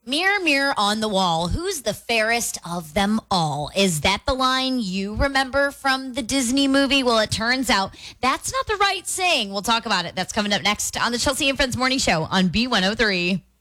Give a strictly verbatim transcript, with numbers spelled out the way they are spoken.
Mirror, mirror on the wall, who's the fairest of them all? Is that the line you remember from the Disney movie? Well, it turns out that's not the right saying. We'll talk about it. That's coming up next on the Chelsea and Friends Morning Show on B one oh three.